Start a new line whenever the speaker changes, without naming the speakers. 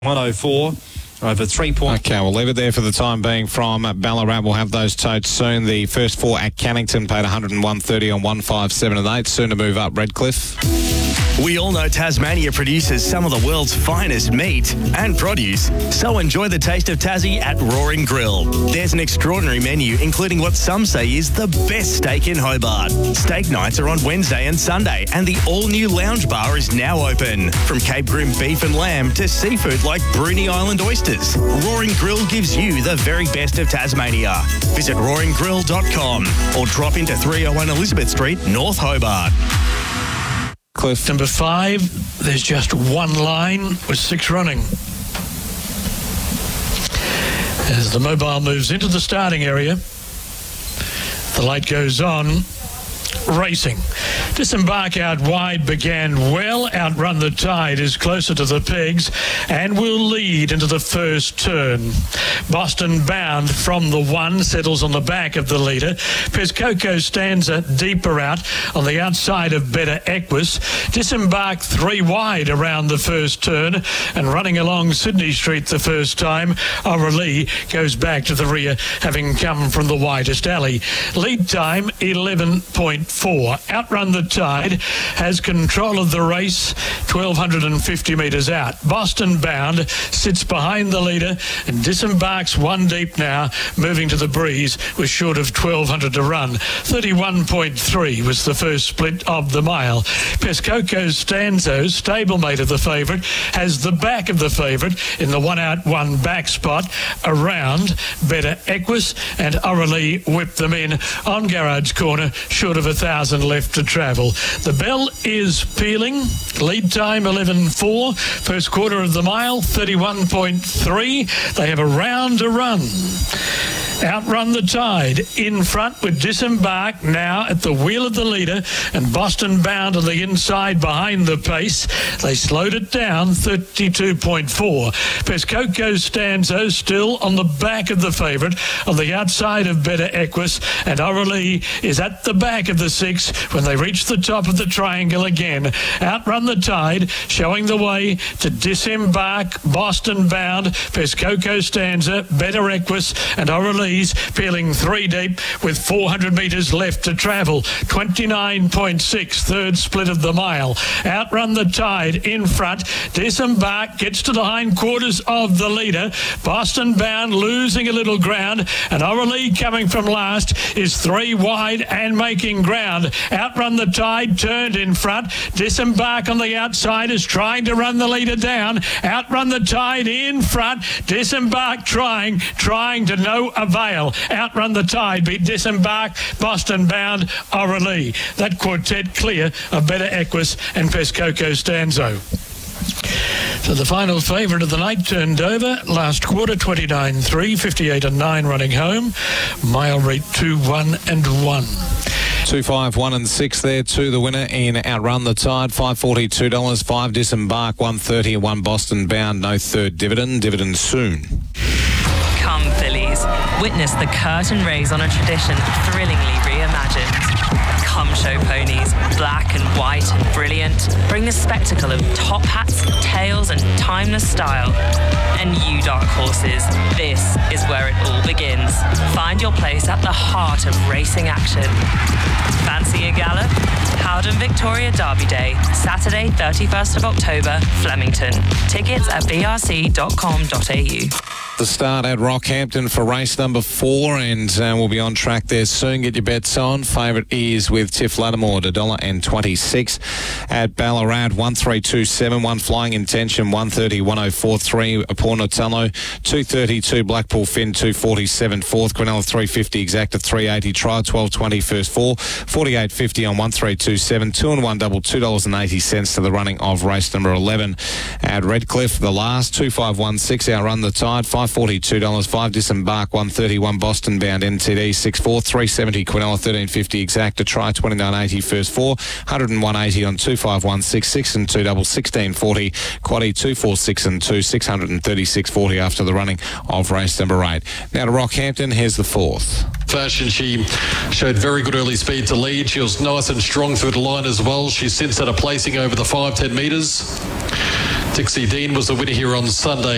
104 over 3 points.
Okay, we'll leave it there for the time being from Ballarat. We'll have those totes soon. The first four at Cannington paid 101.30 on 157 and 8. Soon to move up Redcliffe.
We all know Tasmania produces some of the world's finest meat and produce, so enjoy the taste of Tassie at Roaring Grill. There's an extraordinary menu, including what some say is the best steak in Hobart. Steak nights are on Wednesday and Sunday, and the all-new lounge bar is now open. From Cape Grim beef and lamb to seafood like Bruny Island oysters, Roaring Grill gives you the very best of Tasmania. Visit roaringgrill.com or drop into 301 Elizabeth Street, North Hobart.
Cliff.
Number 5, there's just one line with 6 running. As the mobile moves into the starting area, the light goes on. Racing. Disembark out wide began well. Outrun the Tide is closer to the pegs and will lead into the first turn. Boston Bound from the 1 settles on the back of the leader. Pescoco Stanza deeper out on the outside of Better Equus. Disembark 3 wide around the first turn and running along Sydney Street the first time. Aurelie goes back to the rear, having come from the widest alley. Lead time 11.4. Outrun the Tide has control of the race 1,250 metres out. Boston Bound sits behind the leader and disembarks 1 deep now, moving to the breeze with short of 1,200 to run. 31.3 was the first split of the mile. Pescoco Stanzo, stablemate of the favourite, has the back of the favourite in the 1 out 1 back spot. Around Better Equus and Aurelie whip them in on Garrard's corner, short of 1,000 left to travel. The bell is pealing. Lead time 11.4. First quarter of the mile 31.3. They have a round to run. Outrun the Tide in front with Disembark now at the wheel of the leader and Boston Bound on the inside behind the pace. They slowed it down 32.4. Pescoco Stanzo still on the back of the favourite on the outside of Better Equus, and Aurelie is at the back of the 6 when they reach the top of the triangle again. Outrun the Tide showing the way to Disembark, Boston Bound, Pescoco Stanza, Better Equus and Aurelie peeling 3 deep with 400 metres left to travel. 29.6, third split of the mile. Outrun the Tide in front. Disembark gets to the hindquarters of the leader. Boston Bound losing a little ground, and Aurelie coming from last is 3 wide and making ground. Outrun the Tide turned in front. Disembark on the outside is trying to run the leader down. Outrun the Tide in front. Disembark trying to no avail. Outrun the Tide beat Disembark, Boston Bound, Aurelie. That quartet clear of Better Equus and Pescoco Stanzo. So the final favourite of the night turned over. Last quarter 29.3, 58 and 9 running home. Mile rate 2, 1 and 1.
2, 5, 1 and 6 there to the winner in Outrun the Tide. $5.42, $5 Disembark, 1.30 and 1 Boston Bound. No third dividend. Dividend soon.
Come Phillies, witness the curtain raise on a tradition thrillingly reimagined. Come show ponies, black and white and brilliant. Bring the spectacle of top hats, tails and timeless style. And you dark horses, this is where it all begins. Find your place at the heart of racing action. Fancy a gallop? Howden Victoria Derby Day, Saturday 31st of October, Flemington. Tickets at brc.com.au.
The start at Rockhampton for race number 4, and we'll be on track there soon. Get your bets on. Favourite is with Tiff Lattimore, $1.26 at Ballarat. 1.327, 1 Flying Intention, 1.30, 1.043 Pornotello, 2.32 Blackpool Finn, 2.47 fourth, Quinella 3.50 exact at 3.80 try, 12.20 first 4, 48.50 on 1.327, 2 and 1 double, $2.80 to the running of race number 11 at Redcliffe. The last 2.516 Outrun the Tide, $5.42, 5 Disembark, 1.31 Boston Bound NTD, 6.4, 3.70 Quinella 13.50 exact to try, 29.80 first 4, 101.80 on 2.516, 6 and 2 double, 16.40 quaddie, 2.46 and 2, 636.40 after the running of race number 8. Now to Rockhampton, here's the 4th.
Fashion, she showed very good early speed to lead. She was nice and strong through the line as well. She's since had a placing over the 5-10 metres. Dixie Dean was the winner here on Sunday.